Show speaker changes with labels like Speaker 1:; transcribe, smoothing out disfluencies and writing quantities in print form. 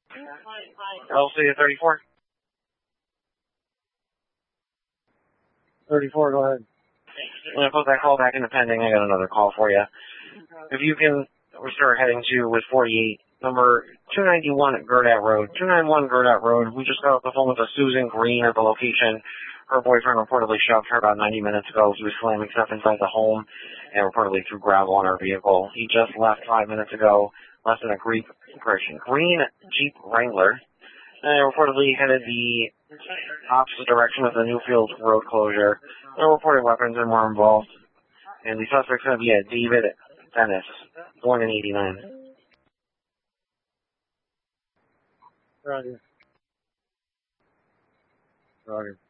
Speaker 1: LC 34. 34, go ahead. I'm going to put that call back into pending. I got another call for you. If you can restore heading to with 48, number 291 at Gurdat Road. 291 Gurdat Road. We just got off the phone with a Susan Green at the location. Her boyfriend reportedly shoved her about 90 minutes ago. He was slamming stuff inside the home and reportedly threw gravel on her vehicle. He just left 5 minutes ago, less than a green Jeep Wrangler, and reportedly headed the opposite direction of the Newfield Road closure. No reported weapons and more involved. And the suspect's going to be at David Dennis, born in 89. Roger. Roger.